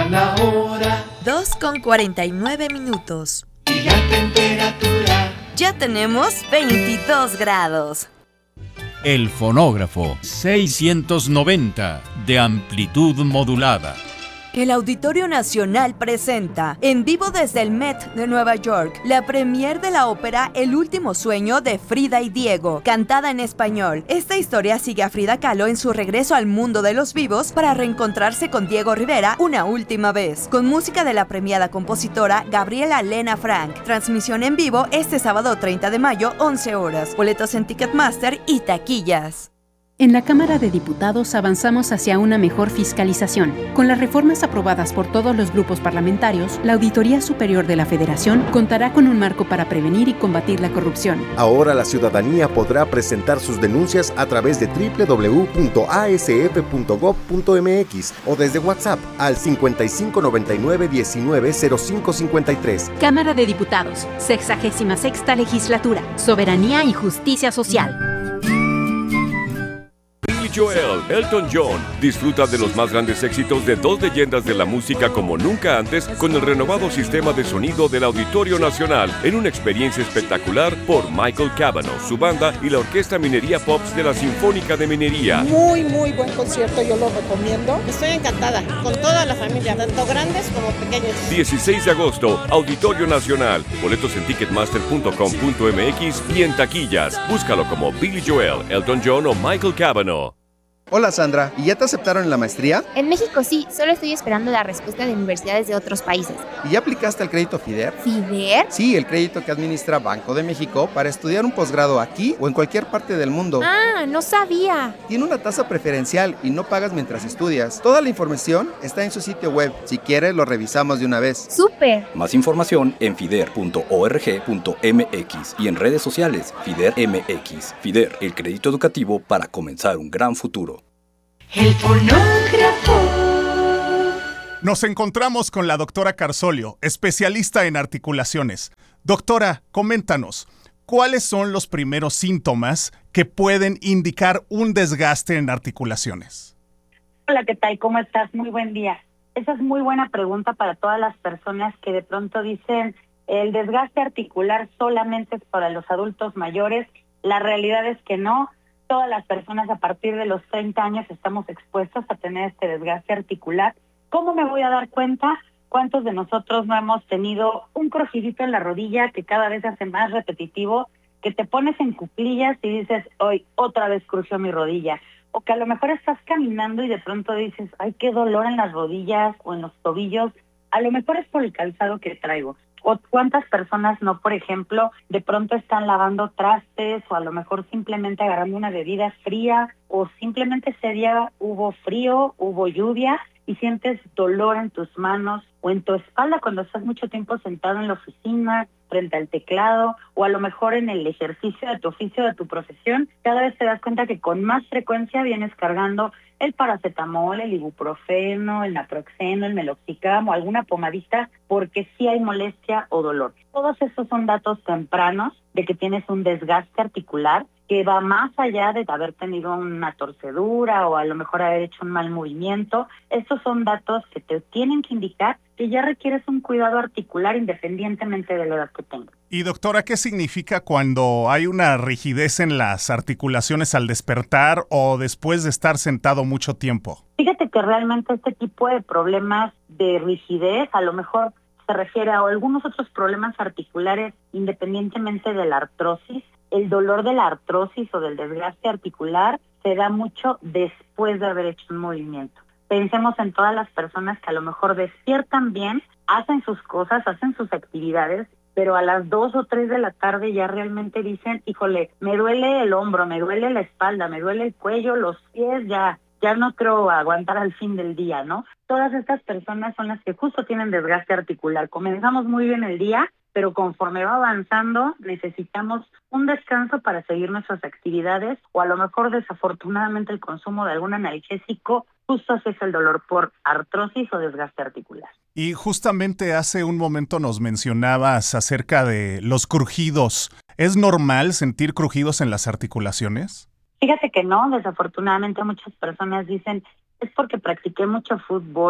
la hora. 2:49. Y la temperatura. Ya tenemos 22 grados. El fonógrafo 690 de amplitud modulada. El Auditorio Nacional presenta, en vivo desde el Met de Nueva York, la premier de la ópera El último sueño de Frida y Diego, cantada en español. Esta historia sigue a Frida Kahlo en su regreso al mundo de los vivos para reencontrarse con Diego Rivera una última vez, con música de la premiada compositora Gabriela Lena Frank. Transmisión en vivo este sábado 30 de mayo, 11 horas. Boletos en Ticketmaster y taquillas. En la Cámara de Diputados avanzamos hacia una mejor fiscalización. Con las reformas aprobadas por todos los grupos parlamentarios, la Auditoría Superior de la Federación contará con un marco para prevenir y combatir la corrupción. Ahora la ciudadanía podrá presentar sus denuncias a través de www.asf.gov.mx o desde WhatsApp al 5599-190553. Cámara de Diputados, 66ª Legislatura, Soberanía y Justicia Social. Joel, Elton John, disfruta de los más grandes éxitos de dos leyendas de la música como nunca antes con el renovado sistema de sonido del Auditorio Nacional en una experiencia espectacular por Michael Cavanaugh, su banda y la Orquesta Minería Pops de la Sinfónica de Minería. Muy buen concierto, yo lo recomiendo. Estoy encantada, con toda la familia, tanto grandes como pequeños. 16 de agosto, Auditorio Nacional. Boletos en ticketmaster.com.mx y en taquillas. Búscalo como Billy Joel, Elton John o Michael Cavanaugh. Hola Sandra, ¿y ya te aceptaron en la maestría? En México sí, solo estoy esperando la respuesta de universidades de otros países. ¿Y ya aplicaste al crédito FIDER? ¿FIDER? Sí, el crédito que administra Banco de México para estudiar un posgrado aquí o en cualquier parte del mundo. Ah, no sabía. Tiene una tasa preferencial y no pagas mientras estudias. Toda la información está en su sitio web. Si quieres, lo revisamos de una vez. ¡Súper! Más información en fider.org.mx y en redes sociales FIDER MX. FIDER, el crédito educativo para comenzar un gran futuro. El fonógrafo. Nos encontramos con la doctora Carsolio, especialista en articulaciones. Doctora, coméntanos, ¿cuáles son los primeros síntomas que pueden indicar un desgaste en articulaciones? Hola, ¿qué tal? ¿Cómo estás? Muy buen día. Esa es muy buena pregunta para todas las personas que de pronto dicen el desgaste articular solamente es para los adultos mayores. La realidad es que no. Todas las personas a partir de los 30 años estamos expuestos a tener este desgaste articular. ¿Cómo me voy a dar cuenta? ¿Cuántos de nosotros no hemos tenido un crujidito en la rodilla que cada vez se hace más repetitivo, que te pones en cuclillas y dices, hoy otra vez crujió mi rodilla? O que a lo mejor estás caminando y de pronto dices, ay, qué dolor en las rodillas o en los tobillos. A lo mejor es por el calzado que traigo. O cuántas personas no, por ejemplo, de pronto están lavando trastes o a lo mejor simplemente agarrando una bebida fría o simplemente ese día hubo frío, hubo lluvia y sientes dolor en tus manos o en tu espalda cuando estás mucho tiempo sentado en la oficina, frente al teclado o a lo mejor en el ejercicio de tu oficio, de tu profesión. Cada vez te das cuenta que con más frecuencia vienes cargando el paracetamol, el ibuprofeno, el naproxeno, el meloxicam o alguna pomadita porque sí hay molestia o dolor. Todos esos son datos tempranos de que tienes un desgaste articular que va más allá de haber tenido una torcedura o a lo mejor haber hecho un mal movimiento. Estos son datos que te tienen que indicar que ya requieres un cuidado articular independientemente de la edad que tengas. Y doctora, ¿qué significa cuando hay una rigidez en las articulaciones al despertar o después de estar sentado mucho tiempo? Fíjate que realmente este tipo de problemas de rigidez a lo mejor se refiere a algunos otros problemas articulares independientemente de la artrosis. El dolor de la artrosis o del desgaste articular se da mucho después de haber hecho un movimiento. Pensemos en todas las personas que a lo mejor despiertan bien, hacen sus cosas, hacen sus actividades, pero a las 2 o 3 de la tarde ya realmente dicen, híjole, me duele el hombro, me duele la espalda, me duele el cuello, los pies, ya no creo aguantar al fin del día, ¿no? Todas estas personas son las que justo tienen desgaste articular. Comenzamos muy bien el día, pero conforme va avanzando necesitamos un descanso para seguir nuestras actividades o a lo mejor desafortunadamente el consumo de algún analgésico justo hace el dolor por artrosis o desgaste articular. Y justamente hace un momento nos mencionabas acerca de los crujidos. ¿Es normal sentir crujidos en las articulaciones? Fíjate que no, desafortunadamente muchas personas dicen es porque practiqué mucho fútbol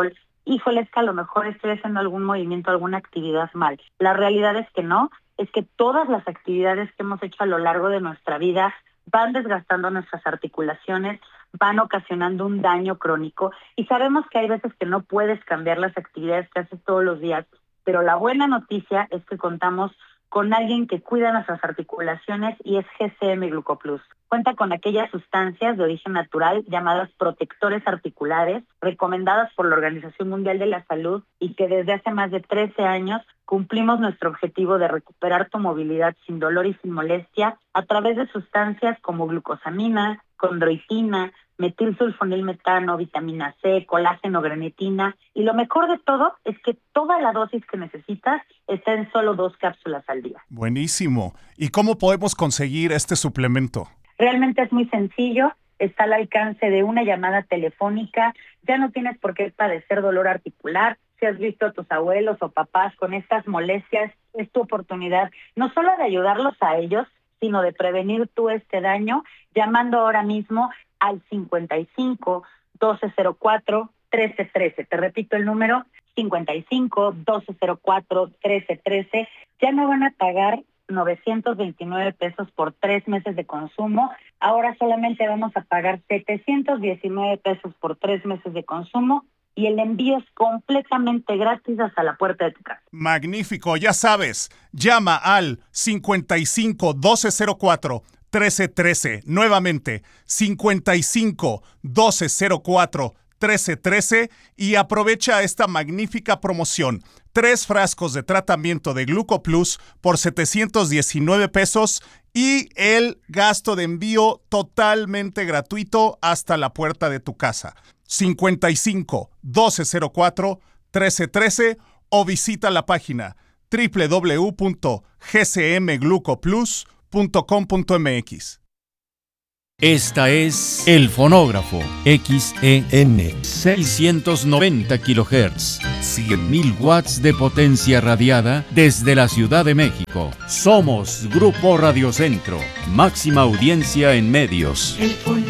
híjole, es que a lo mejor estoy haciendo algún movimiento, alguna actividad mal. La realidad es que no, es que todas las actividades que hemos hecho a lo largo de nuestra vida van desgastando nuestras articulaciones, van ocasionando un daño crónico y sabemos que hay veces que no puedes cambiar las actividades que haces todos los días, pero la buena noticia es que contamos con alguien que cuida nuestras articulaciones y es GCM Glucoplus. Cuenta con aquellas sustancias de origen natural llamadas protectores articulares, recomendadas por la Organización Mundial de la Salud y que desde hace más de 13 años cumplimos nuestro objetivo de recuperar tu movilidad sin dolor y sin molestia a través de sustancias como glucosamina, condroitina, metilsulfonilmetano, vitamina C, colágeno, grenetina. Y lo mejor de todo es que toda la dosis que necesitas está en solo 2 cápsulas al día. Buenísimo. ¿Y cómo podemos conseguir este suplemento? Realmente es muy sencillo, está al alcance de una llamada telefónica, ya no tienes por qué padecer dolor articular. Si has visto a tus abuelos o papás con estas molestias, es tu oportunidad no solo de ayudarlos a ellos, sino de prevenir tú este daño, llamando ahora mismo al 55 1204 1313. Te repito el número, 55 1204 1313. Ya no van a pagar 929 pesos por 3 meses de consumo. Ahora solamente vamos a pagar 719 pesos por 3 meses de consumo y el envío es completamente gratis hasta la puerta de tu casa. Magnífico, ya sabes, llama al 55 1204 1313. Nuevamente, 55 1204 1313 y aprovecha esta magnífica promoción. 3 frascos de tratamiento de Glucoplus por 719 pesos y el gasto de envío totalmente gratuito hasta la puerta de tu casa. 55 1204 1313 o visita la página www.gcmglucoplus.com.mx. Esta es El Fonógrafo, XEN 690 kHz, 100.000 watts de potencia radiada desde la Ciudad de México. Somos Grupo Radio Centro, máxima audiencia en medios.